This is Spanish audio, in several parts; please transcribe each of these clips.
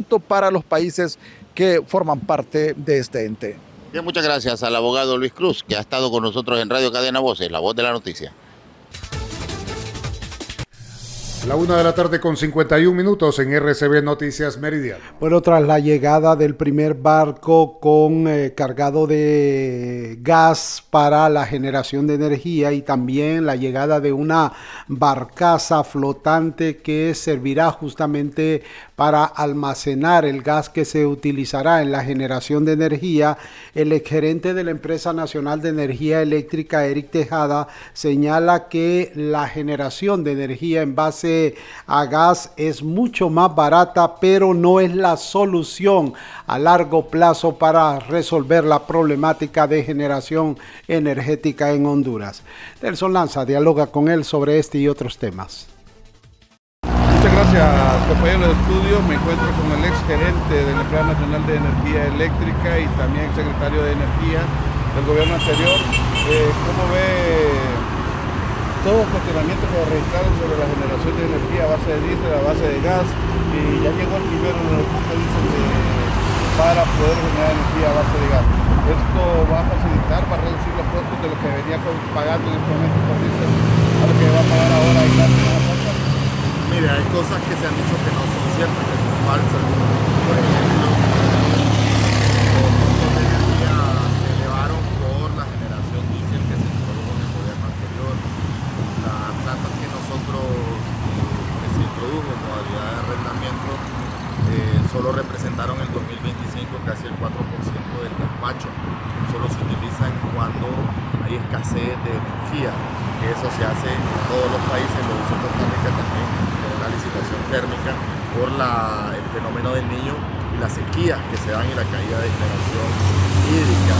tanto para los países que forman parte de este ente. Bien, muchas gracias al abogado Luis Cruz, que ha estado con nosotros en Radio Cadena Voces, la voz de la noticia. La 1:00 con 51 minutos en RCB Noticias Meridiano. Bueno, tras la llegada del primer barco con cargado de gas para la generación de energía y también la llegada de una barcaza flotante que servirá justamente para almacenar el gas que se utilizará en la generación de energía, el exgerente de la Empresa Nacional de Energía Eléctrica, Eric Tejada, señala que la generación de energía en base a gas es mucho más barata, pero no es la solución a largo plazo para resolver la problemática de generación energética en Honduras. Nelson Lanza dialoga con él sobre este y otros temas. Muchas gracias, compañero de estudio. Me encuentro con el ex gerente de la Empresa Nacional de Energía Eléctrica y también secretario de Energía del gobierno anterior. ¿Cómo ve todos los cuestionamientos que registraron sobre la generación de energía a base de diésel, a base de gas? Y ya llegó el primero en el punto, dicen, para poder generar energía a base de gas. Esto va a facilitar, va a reducir los costos de lo que venía pagando en este momento por diésel a lo que va a pagar ahora en gas. Mire, hay cosas que se han dicho que no son ciertas, que son falsas. Por ejemplo, los costos de energía se elevaron por la generación diésel que se introdujo en el gobierno anterior. Las plantas que nosotros que se introdujo en modalidad de arrendamiento solo representaron en 2025 casi el 4% del despacho. Solo se utilizan cuando hay escasez de energía, que eso se hace en todos los países. Lo hizo Costa Rica también con una licitación térmica por el fenómeno del Niño y las sequías que se dan y la caída de generación hídrica.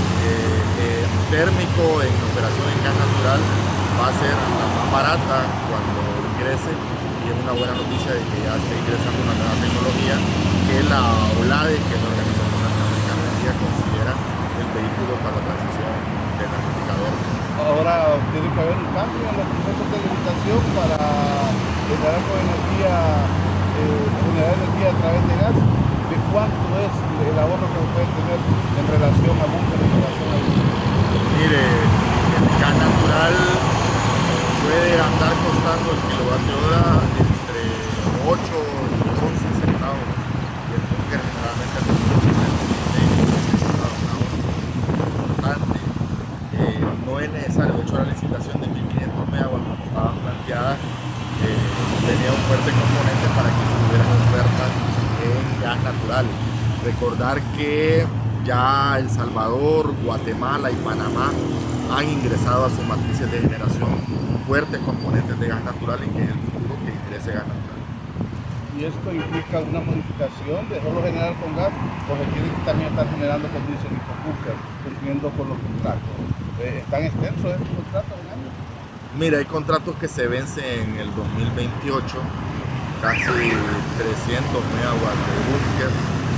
Térmico en operación en gas natural va a ser la más barata cuando ingrese, y es una buena noticia de que ya esté ingresando una nueva tecnología que la OLADE, que es la Organización Latinoamericana de Energía, considera el vehículo para la transición energética verde. Ahora tiene que haber un cambio en los procesos de licitación para generar energía a través de gas. ¿De cuánto es el ahorro que puede tener en relación a búnker, en relación a diésel? Mire, el gas natural puede andar costando el kilovatio hora entre 8 y 11 centavos. Y el búnker generalmente es importante. No es necesario. De hecho, la licitación de 1500 megawatts, como estaba planteada, tenía un fuerte componente para que tuvieran ofertas en gas natural. Recordar que ya El Salvador, Guatemala y Panamá han ingresado a sus matrices de generación fuertes componentes de gas natural, y que es el futuro que ingrese gas natural. ¿Y esto implica alguna modificación de solo generar con gas, o se tiene que también estar generando con diésel y con búnker, cumpliendo con los contratos? ¿Están extensos estos contratos en años? Mira, hay contratos que se vencen en el 2028, casi 300 megawatts de búnker,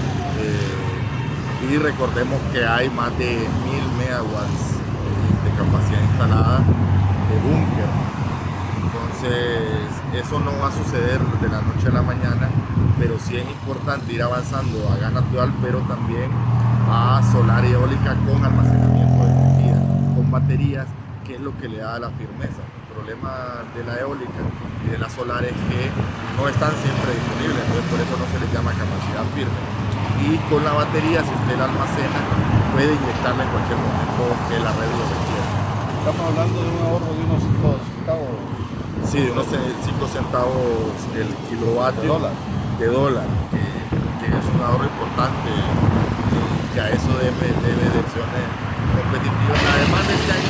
y recordemos que hay más de 1000 megawatts de capacidad instalada de búnker. Entonces, eso no va a suceder de la noche a la mañana, pero sí es importante ir avanzando a gas natural, pero también a solar y eólica con almacenamiento de energía, con baterías, que es lo que le da la firmeza. El problema de la eólica y de la solar es que no están siempre disponibles, entonces por eso no se les llama capacidad firme. Y con la batería, si usted la almacena, puede inyectarla en cualquier momento que la red lo requiera. Estamos hablando de un ahorro de unos 5 centavos. Sí, de unos 5 centavos el kilovatio de dólar, que es un ahorro importante, que a eso debe de opciones competitivas. La demanda este año,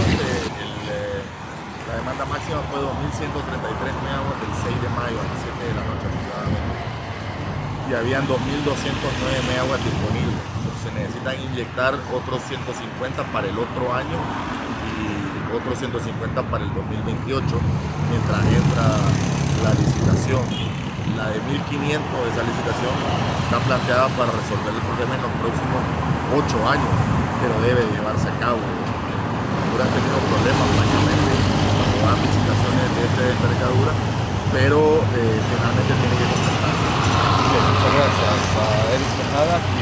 la demanda máxima fue 2.133 megawatts del 6 de mayo a las 7 de la noche aproximadamente, y habían 2.209 megawatts disponibles. Entonces se necesitan inyectar otros 150 para el otro año y otros 150 para el 2028, mientras entra la licitación. La de 1.500 de esa licitación está planteada para resolver el problema en los próximos 8 años, pero debe llevarse a cabo. Honduras ha tenido problemas francamente cuando dan licitaciones de esta envergadura, pero finalmente tiene que completar. Muchas gracias a Eric Tejada.